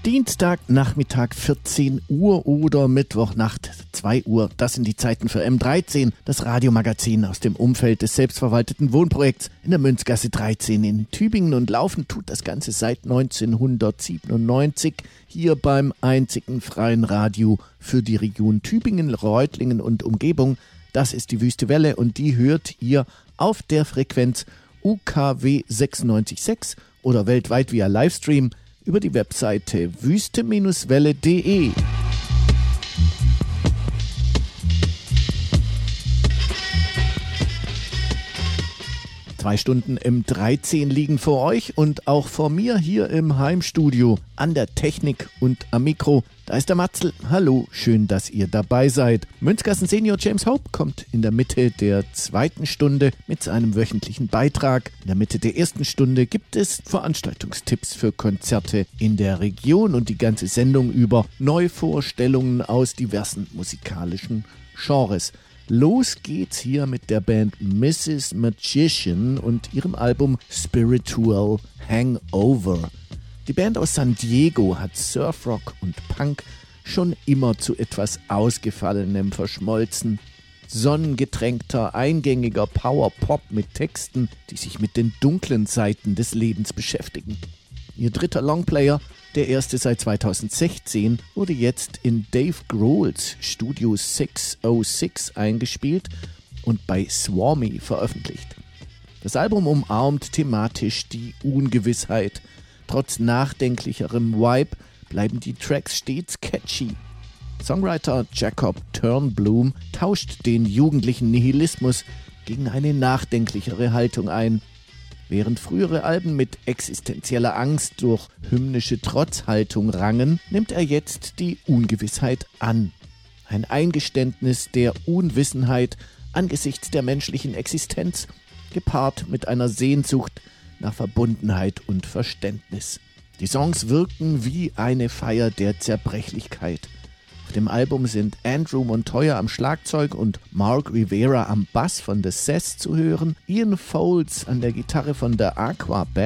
Dienstagnachmittag 14 Uhr oder Mittwochnacht 2 Uhr. Das sind die Zeiten für M13, das Radiomagazin aus dem Umfeld des selbstverwalteten Wohnprojekts in der Münzgasse 13 in Tübingen. Und laufen tut das Ganze seit 1997 hier beim einzigen freien Radio für die Region Tübingen, Reutlingen und Umgebung. Das ist die Wüste Welle und die hört ihr auf der Frequenz UKW 96.6 oder weltweit via Livestream über die Webseite wüste-welle.de. 2 Stunden M13 liegen vor euch und auch vor mir hier im Heimstudio an der Technik und am Mikro. Da ist der Matzel. Hallo, schön, dass ihr dabei seid. Münzgassen Senior James Hope kommt in der Mitte der 2. Stunde mit seinem wöchentlichen Beitrag. In der Mitte der 1. Stunde gibt es Veranstaltungstipps für Konzerte in der Region und die ganze Sendung über Neuvorstellungen aus diversen musikalischen Genres. Los geht's hier mit der Band Mrs. Magician und ihrem Album Spiritual Hangover. Die Band aus San Diego hat Surfrock und Punk schon immer zu etwas Ausgefallenem verschmolzen. Sonnengetränkter, eingängiger Power-Pop mit Texten, die sich mit den dunklen Seiten des Lebens beschäftigen. Ihr dritter Longplayer, der erste seit 2016, wurde jetzt in Dave Grohls Studio 606 eingespielt und bei Swarmy veröffentlicht. Das Album umarmt thematisch die Ungewissheit. Trotz nachdenklicherem Vibe bleiben die Tracks stets catchy. Songwriter Jacob Turnblum tauscht den jugendlichen Nihilismus gegen eine nachdenklichere Haltung ein. Während frühere Alben mit existenzieller Angst durch hymnische Trotzhaltung rangen, nimmt er jetzt die Ungewissheit an. Ein Eingeständnis der Unwissenheit angesichts der menschlichen Existenz, gepaart mit einer Sehnsucht nach Verbundenheit und Verständnis. Die Songs wirken wie eine Feier der Zerbrechlichkeit. Auf dem Album sind Andrew Montoya am Schlagzeug und Mark Rivera am Bass von The Sass zu hören, Ian Foles an der Gitarre von der Aqua Band